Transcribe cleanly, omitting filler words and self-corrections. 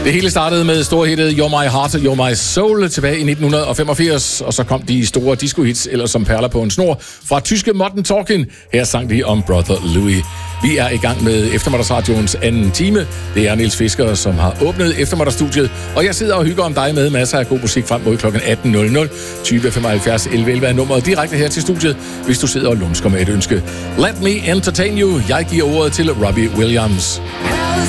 Det hele startede med storhittet You're My Heart, You're My Soul tilbage i 1985, og så kom de store disco-hits, eller som perler på en snor, fra tyske Modern Talking. Her sang de om Brother Louis. Vi er i gang med Eftermiddagsradioens anden time. Det er Niels Fisker, som har åbnet eftermiddagsstudiet, og jeg sidder og hygger om dig med masser af god musik frem mod kl. 18.00. 20 75 11 11 er nummeret direkte her til studiet, hvis du sidder og lumsker med et ønske. Let me entertain you. Jeg giver ordet til Robbie Williams.